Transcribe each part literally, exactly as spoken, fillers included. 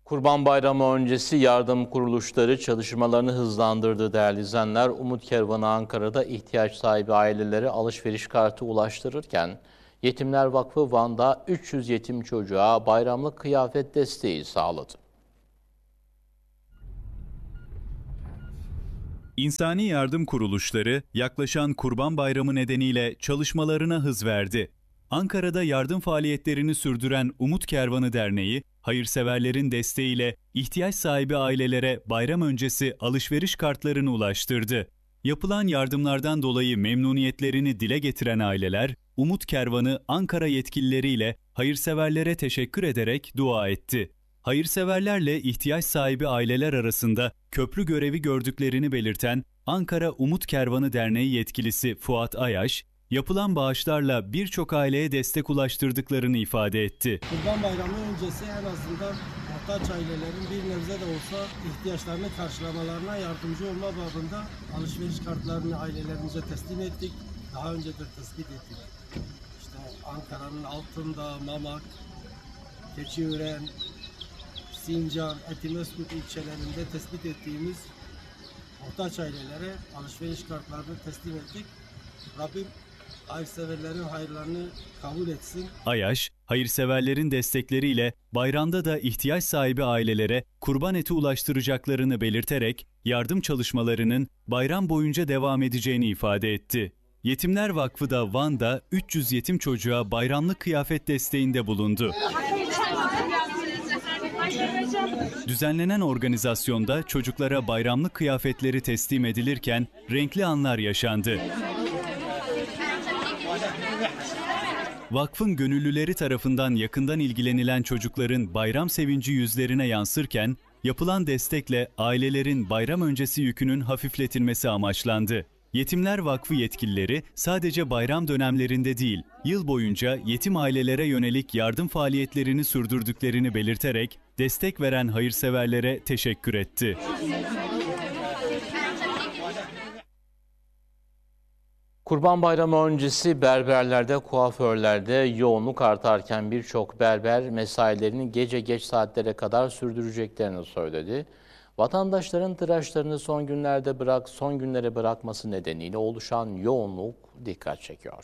Kurban Bayramı öncesi yardım kuruluşları çalışmalarını hızlandırdı değerli izleyenler. Umut Kervanı Ankara'da ihtiyaç sahibi ailelere alışveriş kartı ulaştırırken Yetimler Vakfı Van'da üç yüz yetim çocuğa bayramlık kıyafet desteği sağladı. İnsani yardım kuruluşları yaklaşan Kurban Bayramı nedeniyle çalışmalarına hız verdi. Ankara'da yardım faaliyetlerini sürdüren Umut Kervanı Derneği, hayırseverlerin desteğiyle ihtiyaç sahibi ailelere bayram öncesi alışveriş kartlarını ulaştırdı. Yapılan yardımlardan dolayı memnuniyetlerini dile getiren aileler, Umut Kervanı Ankara yetkilileriyle hayırseverlere teşekkür ederek dua etti. Hayırseverlerle ihtiyaç sahibi aileler arasında köprü görevi gördüklerini belirten Ankara Umut Kervanı Derneği yetkilisi Fuat Ayaş, yapılan bağışlarla birçok aileye destek ulaştırdıklarını ifade etti. Kurban Bayramı öncesi en azından muhtaç ailelerin bir nebze de olsa ihtiyaçlarını karşılamalarına yardımcı olma babında alışveriş kartlarını ailelerimize teslim ettik. Daha önce de tespit ettik. İşte Ankara'nın Altındağ, Mamak, Keçiören, Sincan, Etimeskut ilçelerinde tespit ettiğimiz muhtaç ailelere alışveriş kartlarını teslim ettik. Rabbim hayırseverlerin hayırlarını kabul etsin. Ayaş, hayırseverlerin destekleriyle bayramda da ihtiyaç sahibi ailelere kurban eti ulaştıracaklarını belirterek yardım çalışmalarının bayram boyunca devam edeceğini ifade etti. Yetimler Vakfı da Van'da üç yüz yetim çocuğa bayramlık kıyafet desteğinde bulundu. Düzenlenen organizasyonda çocuklara bayramlık kıyafetleri teslim edilirken renkli anlar yaşandı. Vakfın gönüllüleri tarafından yakından ilgilenilen çocukların bayram sevinci yüzlerine yansırken, yapılan destekle ailelerin bayram öncesi yükünün hafifletilmesi amaçlandı. Yetimler Vakfı yetkilileri sadece bayram dönemlerinde değil, yıl boyunca yetim ailelere yönelik yardım faaliyetlerini sürdürdüklerini belirterek destek veren hayırseverlere teşekkür etti. Kurban Bayramı öncesi berberlerde, kuaförlerde yoğunluk artarken birçok berber mesailerini gece geç saatlere kadar sürdüreceklerini söyledi. Vatandaşların tıraşlarını son günlerde bırak, son günlere bırakması nedeniyle oluşan yoğunluk dikkat çekiyor.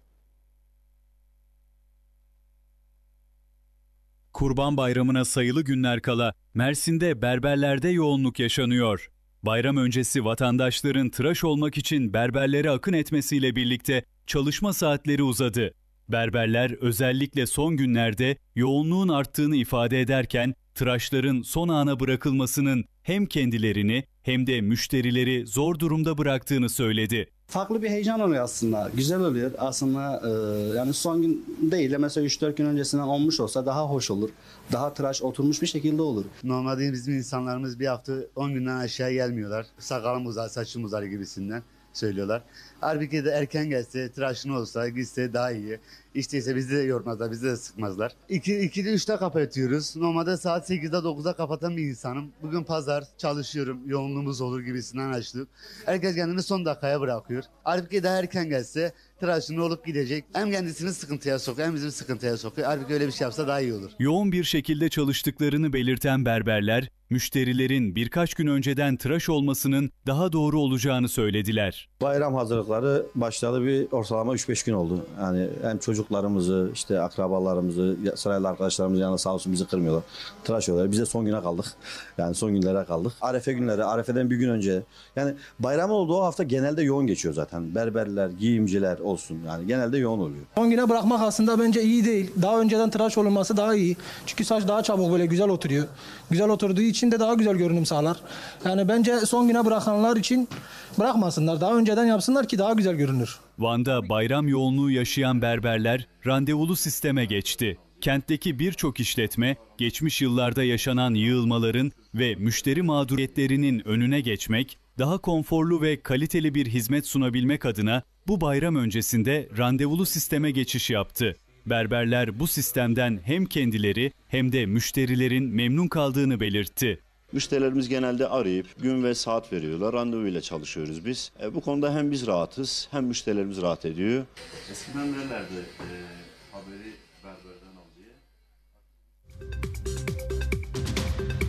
Kurban Bayramı'na sayılı günler kala Mersin'de berberlerde yoğunluk yaşanıyor. Bayram öncesi vatandaşların tıraş olmak için berberlere akın etmesiyle birlikte çalışma saatleri uzadı. Berberler özellikle son günlerde yoğunluğun arttığını ifade ederken tıraşların son ana bırakılmasının hem kendilerini hem de müşterileri zor durumda bıraktığını söyledi. Farklı bir heyecan oluyor aslında. Güzel oluyor aslında, e, yani son gün değil de mesela üç dört gün öncesinden olmuş olsa daha hoş olur. Daha tıraş oturmuş bir şekilde olur. Normalde bizim insanlarımız bir hafta on günden aşağı gelmiyorlar. Sakalım uzar, saçım uzar gibisinden söylüyorlar. Halbuki de erken gelse, tıraşın olsa, gitse daha iyi. İşteyse bizi de yormazlar, bizi de sıkmazlar. ikide üçte kapatıyoruz. Normalde saat sekizde dokuzda kapatan bir insanım. Bugün pazar, çalışıyorum, yoğunluğumuz olur gibisinden açtık. Herkes kendini son dakikaya bırakıyor. Halbuki daha erken gelse, tıraşını olup gidecek. Hem kendisini sıkıntıya sokuyor, hem bizi sıkıntıya sokuyor. Halbuki öyle bir şey yapsa daha iyi olur. Yoğun bir şekilde çalıştıklarını belirten berberler, müşterilerin birkaç gün önceden tıraş olmasının daha doğru olacağını söylediler. Bayram hazırlıkları başladı, bir ortalama üç beş gün oldu. Yani hem çocuklarımızı, işte akrabalarımızı, sırayla arkadaşlarımızın yanında sağ olsun bizi kırmıyorlar. Tıraş oluyorlar. Biz de son güne kaldık. Yani son günlere kaldık. Arefe günleri, Arefe'den bir gün önce. Yani bayram olduğu o hafta genelde yoğun geçiyor zaten. Berberler, giyimciler olsun. Yani genelde yoğun oluyor. on güne bırakmak aslında bence iyi değil. Daha önceden tıraş olunması daha iyi. Çünkü saç daha çabuk böyle güzel oturuyor. Güzel oturduğu için de daha güzel görünüm sağlar. Yani bence son güne bırakanlar için bırakmasınlar. Daha önceden yapsınlar ki daha güzel görünür. Van'da bayram yoğunluğu yaşayan berberler randevulu sisteme geçti. Kentteki birçok işletme geçmiş yıllarda yaşanan yığılmaların ve müşteri mağduriyetlerinin önüne geçmek, daha konforlu ve kaliteli bir hizmet sunabilmek adına bu bayram öncesinde randevulu sisteme geçiş yaptı. Berberler bu sistemden hem kendileri hem de müşterilerin memnun kaldığını belirtti. Müşterilerimiz genelde arayıp gün ve saat veriyorlar. Randevuyla çalışıyoruz biz. E, bu konuda hem biz rahatız hem müşterilerimiz rahat ediyor. Eskiden nelerdi e, haberi berberden al diye?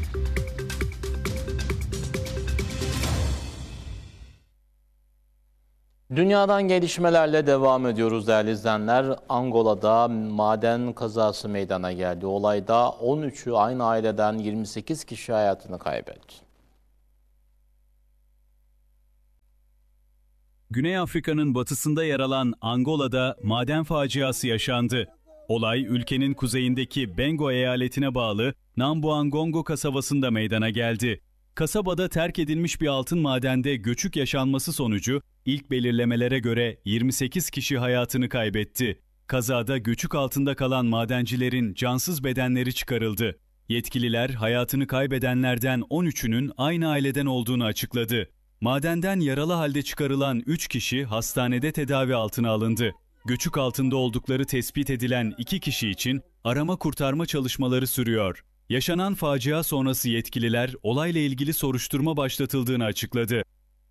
Dünyadan gelişmelerle devam ediyoruz değerli izleyenler. Angola'da maden kazası meydana geldi. Olayda on üçü aynı aileden yirmi sekiz kişi hayatını kaybetti. Güney Afrika'nın batısında yer alan Angola'da maden faciası yaşandı. Olay ülkenin kuzeyindeki Bengo eyaletine bağlı Nambuangongo kasabasında meydana geldi. Kasabada terk edilmiş bir altın madende göçük yaşanması sonucu ilk belirlemelere göre yirmi sekiz kişi hayatını kaybetti. Kazada göçük altında kalan madencilerin cansız bedenleri çıkarıldı. Yetkililer hayatını kaybedenlerden on üçünün aynı aileden olduğunu açıkladı. Madenden yaralı halde çıkarılan üç kişi hastanede tedavi altına alındı. Göçük altında oldukları tespit edilen iki kişi için arama kurtarma çalışmaları sürüyor. Yaşanan facia sonrası yetkililer olayla ilgili soruşturma başlatıldığını açıkladı.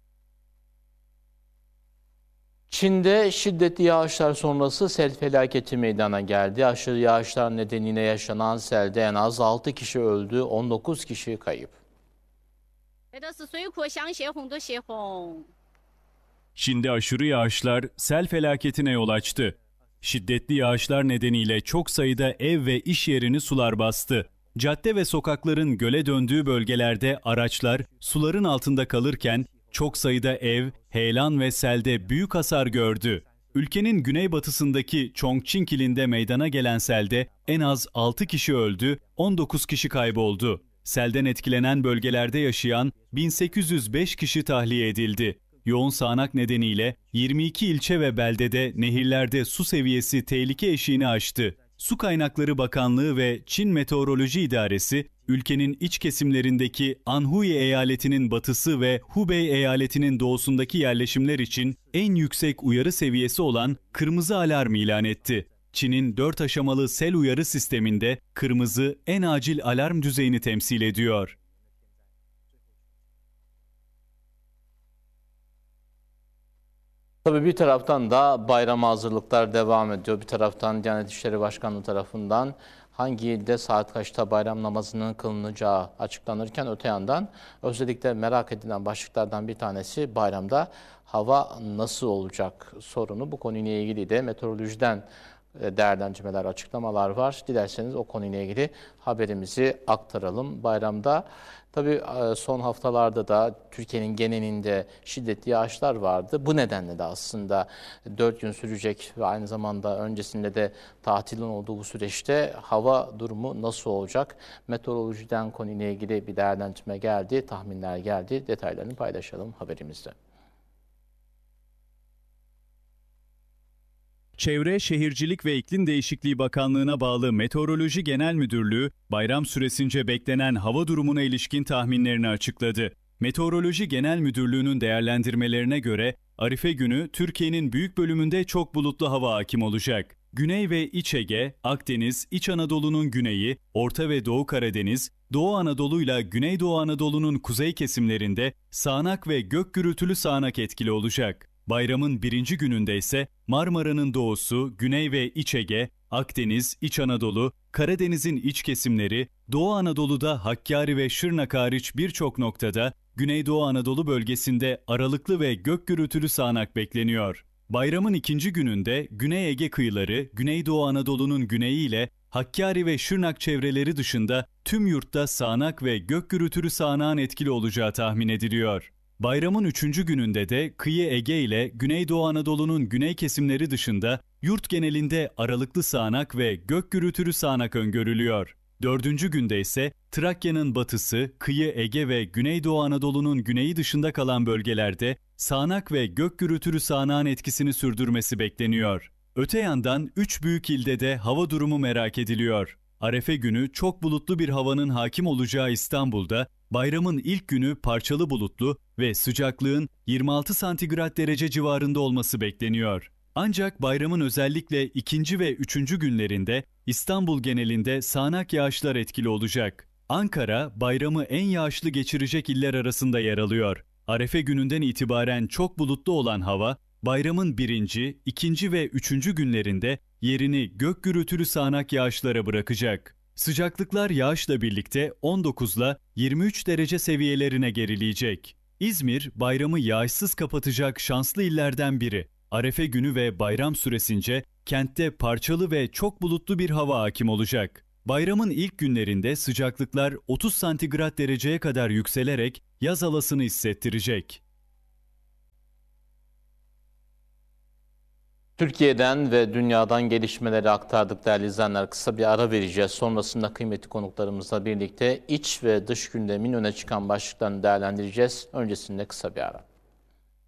Çin'de şiddetli yağışlar sonrası sel felaketi meydana geldi. Aşırı yağışlar nedeniyle yaşanan selde en az altı kişi öldü, on dokuz kişi kayıp. Çin'de aşırı yağışlar sel felaketine yol açtı. Şiddetli yağışlar nedeniyle çok sayıda ev ve iş yerini sular bastı. Cadde ve sokakların göle döndüğü bölgelerde araçlar suların altında kalırken çok sayıda ev, heyelan ve selde büyük hasar gördü. Ülkenin güneybatısındaki Chongqing ilinde meydana gelen selde en az altı kişi öldü, on dokuz kişi kayboldu. Selden etkilenen bölgelerde yaşayan bin sekiz yüz beş kişi tahliye edildi. Yoğun sağanak nedeniyle yirmi iki ilçe ve beldede nehirlerde su seviyesi tehlike eşiğini aştı. Su Kaynakları Bakanlığı ve Çin Meteoroloji İdaresi, ülkenin iç kesimlerindeki Anhui eyaletinin batısı ve Hubei eyaletinin doğusundaki yerleşimler için en yüksek uyarı seviyesi olan kırmızı alarm ilan etti. Çin'in dört aşamalı sel uyarı sisteminde kırmızı en acil alarm düzeyini temsil ediyor. Tabii bir taraftan da bayrama hazırlıklar devam ediyor. Bir taraftan Diyanet İşleri Başkanlığı tarafından hangi ilde saat kaçta bayram namazının kılınacağı açıklanırken öte yandan özellikle merak edilen başlıklardan bir tanesi bayramda hava nasıl olacak sorunu. Bu konuyla ilgili de meteorolojiden değerlendirmeler, açıklamalar var. Dilerseniz o konuyla ilgili haberimizi aktaralım. Bayramda tabii son haftalarda da Türkiye'nin genelinde şiddetli yağışlar vardı. Bu nedenle de aslında dört gün sürecek ve aynı zamanda öncesinde de tatilin olduğu bu süreçte hava durumu nasıl olacak? Meteorolojiden konuyla ilgili bir değerlendirme geldi, tahminler geldi. Detaylarını paylaşalım haberimizde. Çevre, Şehircilik ve İklim Değişikliği Bakanlığı'na bağlı Meteoroloji Genel Müdürlüğü, bayram süresince beklenen hava durumuna ilişkin tahminlerini açıkladı. Meteoroloji Genel Müdürlüğü'nün değerlendirmelerine göre Arife günü Türkiye'nin büyük bölümünde çok bulutlu hava hakim olacak. Güney ve İç Ege, Akdeniz, İç Anadolu'nun güneyi, Orta ve Doğu Karadeniz, Doğu Anadolu ile Güneydoğu Anadolu'nun kuzey kesimlerinde sağanak ve gök gürültülü sağanak etkili olacak. Bayramın birinci gününde ise Marmara'nın doğusu, Güney ve İç Ege, Akdeniz, İç Anadolu, Karadeniz'in iç kesimleri, Doğu Anadolu'da Hakkari ve Şırnak hariç birçok noktada, Güneydoğu Anadolu bölgesinde aralıklı ve gök gürültülü sağanak bekleniyor. Bayramın ikinci gününde Güney Ege kıyıları, Güneydoğu Anadolu'nun güneyi ile Hakkari ve Şırnak çevreleri dışında tüm yurtta sağanak ve gök gürültülü sağanağın etkili olacağı tahmin ediliyor. Bayramın üçüncü gününde de kıyı Ege ile Güneydoğu Anadolu'nun güney kesimleri dışında yurt genelinde aralıklı sağanak ve gök gürültülü sağanak öngörülüyor. Dördüncü günde ise Trakya'nın batısı, kıyı Ege ve Güneydoğu Anadolu'nun güneyi dışında kalan bölgelerde sağanak ve gök gürültülü sağanağın etkisini sürdürmesi bekleniyor. Öte yandan üç büyük ilde de hava durumu merak ediliyor. Arefe günü çok bulutlu bir havanın hakim olacağı İstanbul'da, bayramın ilk günü parçalı bulutlu ve sıcaklığın yirmi altı santigrat derece civarında olması bekleniyor. Ancak bayramın özellikle ikinci ve üçüncü günlerinde İstanbul genelinde sağanak yağışlar etkili olacak. Ankara, bayramı en yağışlı geçirecek iller arasında yer alıyor. Arefe gününden itibaren çok bulutlu olan hava, bayramın birinci, ikinci ve üçüncü günlerinde yerini gök gürültülü sağanak yağışlara bırakacak. Sıcaklıklar yağışla birlikte on dokuz ile yirmi üç derece seviyelerine gerileyecek. İzmir, bayramı yağışsız kapatacak şanslı illerden biri. Arefe günü ve bayram süresince kentte parçalı ve çok bulutlu bir hava hakim olacak. Bayramın ilk günlerinde sıcaklıklar otuz santigrat dereceye kadar yükselerek yaz havasını hissettirecek. Türkiye'den ve dünyadan gelişmeleri aktardık değerli izleyenler. Kısa bir ara vereceğiz. Sonrasında kıymetli konuklarımızla birlikte iç ve dış gündemin öne çıkan başlıklarını değerlendireceğiz. Öncesinde kısa bir ara.